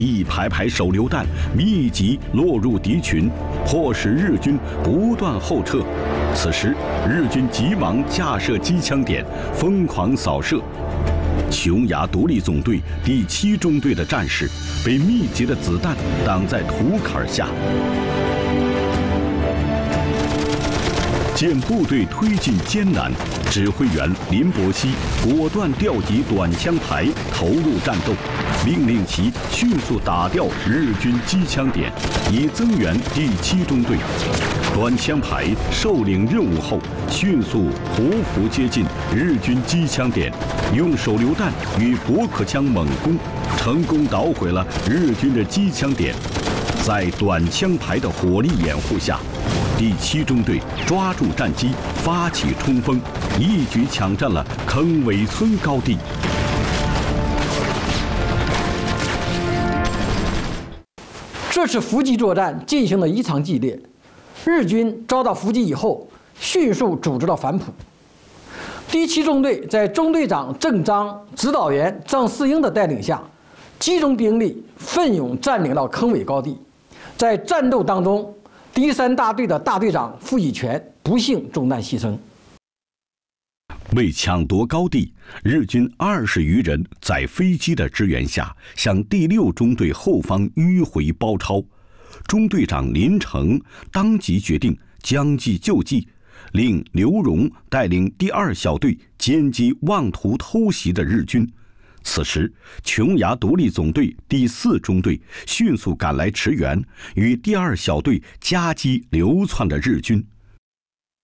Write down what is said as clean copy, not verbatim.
一排排手榴弹密集落入敌群，迫使日军不断后撤。此时，日军急忙架设机枪点，疯狂扫射。琼崖独立总队第7中队的战士被密集的子弹挡在土坎下。见部队推进艰难，指挥员林伯希果断调集短枪排投入战斗，命令其迅速打掉日军机枪点，以增援第7中队。短枪排受领任务后，迅速匍匐接近日军机枪点，用手榴弹与驳壳枪猛攻，成功捣毁了日军的机枪点。在短枪排的火力掩护下，第7中队抓住战机，发起冲锋，一举抢占了坑尾村高地。 这次伏击作战进行得异常激烈，日军遭到伏击以后，迅速组织了反扑。第7中队在中队长郑章、指导员郑世英的带领下，集中兵力，奋勇占领了坑尾高地。在战斗当中，第3大队的大队长傅以全不幸中弹牺牲。 为抢夺高地，日军20余人在飞机的支援下，向第6中队后方迂回包抄。中队长林成当即决定将计就计，令刘荣带领第2小队歼击妄图偷袭的日军。此时，琼崖独立总队第4中队迅速赶来驰援，与第2小队夹击流窜的日军。